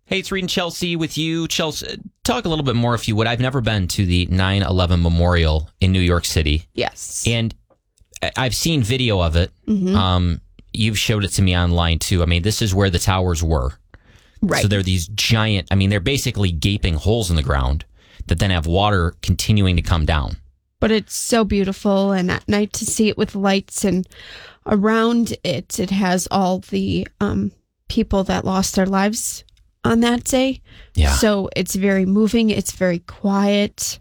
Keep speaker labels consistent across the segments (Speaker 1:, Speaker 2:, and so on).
Speaker 1: Hey, it's Reed and Chelsea with you. Chelsea, talk a little bit more, if you would. I've never been to the 9/11 Memorial in New York City.
Speaker 2: Yes.
Speaker 1: And I've seen video of it.
Speaker 2: Mm-hmm.
Speaker 1: You've showed it to me online, too. I mean, this is where the towers were.
Speaker 2: Right.
Speaker 1: So they're these giant, they're basically gaping holes in the ground that then have water continuing to come down.
Speaker 2: But it's so beautiful, and at night to see it with lights, and around it has all the people that lost their lives on that day.
Speaker 1: Yeah.
Speaker 2: So it's very moving. It's very quiet.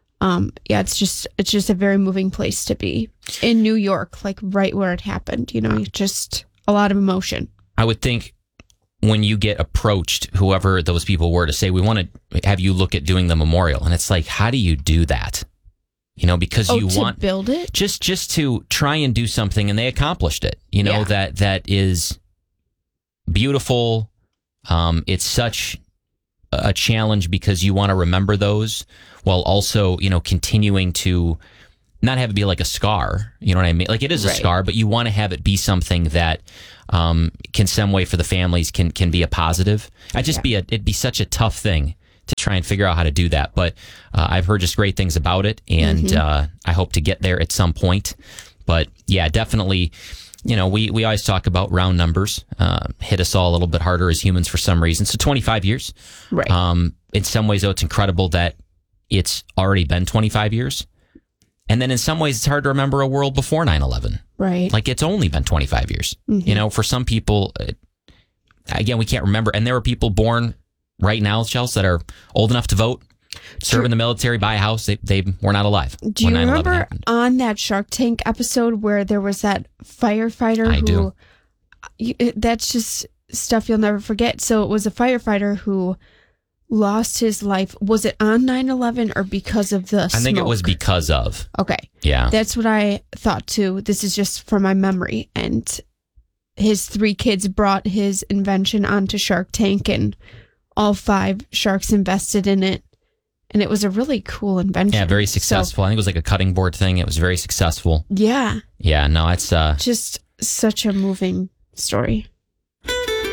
Speaker 2: It's just a very moving place to be in New York, like right where it happened. Just a lot of emotion.
Speaker 1: I would think when you get approached, whoever those people were, to say, we want to have you look at doing the memorial. And it's like, how do you do that? Because you
Speaker 2: to
Speaker 1: want
Speaker 2: build it,
Speaker 1: just to try and do something, and they accomplished it. That is beautiful. It's such a challenge because you want to remember those while also, continuing to not have it be like a scar. You know what I mean? Like, it is a scar, but you want to have it be something that can some way for the families can be a positive. It'd be such a tough thing to try and figure out how to do that. But I've heard just great things about it, and I hope to get there at some point. But yeah, definitely, we always talk about round numbers, hit us all a little bit harder as humans for some reason. So 25 years.
Speaker 2: Right.
Speaker 1: In some ways, though, it's incredible that it's already been 25 years. And then in some ways, it's hard to remember a world before 9/11.
Speaker 2: Right.
Speaker 1: Like, it's only been 25 years. For some people, again, we can't remember. And there are people born right now, Chelsea, that are old enough to vote, serve in the military, buy a house. They were not alive.
Speaker 2: Do you remember on that Shark Tank episode where there was that firefighter who... That's just stuff you'll never forget. So it was a firefighter who lost his life. Was it on 9/11 or because of the smoke?
Speaker 1: I think it was because of.
Speaker 2: Okay.
Speaker 1: Yeah.
Speaker 2: That's what I thought too. This is just from my memory. And his 3 kids brought his invention onto Shark Tank, and all 5 sharks invested in it. And it was a really cool invention.
Speaker 1: Yeah, very successful. I think it was like a cutting board thing. It was very successful.
Speaker 2: Yeah.
Speaker 1: Yeah, no, it's...
Speaker 2: just such a moving story.